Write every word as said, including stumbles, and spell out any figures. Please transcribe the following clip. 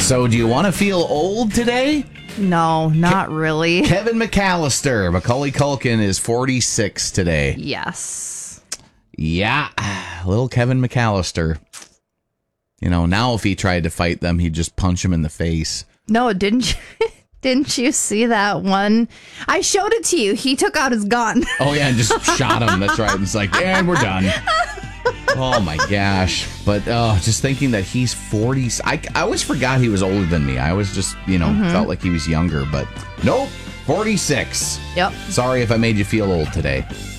So, do you want to feel old today? No, not Ke- really. Kevin McAllister, Macaulay Culkin, is forty-six today. Yes. Yeah, little Kevin McAllister. You know, now if he tried to fight them, he'd just punch him in the face. No, didn't you? Didn't you see that one? I showed it to you. He took out his gun. Oh, yeah, and just shot him. That's right. It's like, and we're done. Oh, my gosh. But uh, just thinking that he's forty. I, I always forgot he was older than me. I always just, you know, mm-hmm. felt like he was younger. But nope, forty-six. Yep. Sorry if I made you feel old today.